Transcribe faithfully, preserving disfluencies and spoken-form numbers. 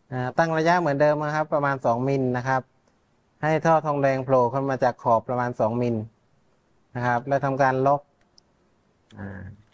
ตั้งระยะเหมือนเดิมนะครับประมาณสองมิลนะครับให้ท่อทองแดงโผล่ขึ้นมาจากขอบประมาณสองมิลนะครับแล้วทำการล็อกอ่า